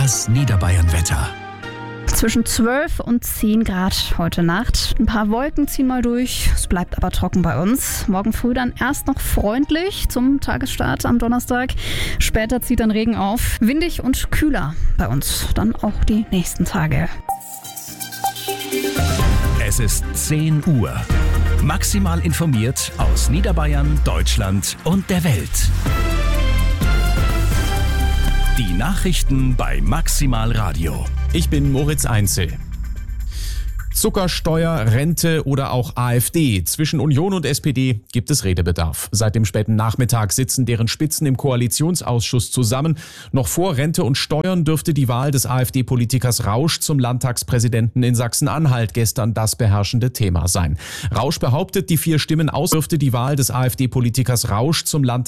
Das Niederbayern-Wetter. Zwischen 12 und 10 Grad heute Nacht. Ein paar Wolken ziehen mal durch, es bleibt aber trocken bei uns. Morgen früh dann erst noch freundlich zum Tagesstart am Donnerstag. Später zieht dann Regen auf. Windig und kühler bei uns dann auch die nächsten Tage. Es ist 10 Uhr. Maximal informiert aus Niederbayern, Deutschland und der Welt. Die Nachrichten bei Maximal Radio. Ich bin Moritz Einzel. Zuckersteuer, Rente oder auch AfD. Zwischen Union und SPD gibt es Redebedarf. Seit dem späten Nachmittag sitzen deren Spitzen im Koalitionsausschuss zusammen. Noch vor Rente und Steuern dürfte die Wahl des AfD-Politikers Rausch zum Landtagspräsidenten in Sachsen-Anhalt gestern das beherrschende Thema sein. Rausch behauptet, die 4 Stimmen aus dürfte die Wahl des AfD-Politikers Rausch zum Landtagspräsidenten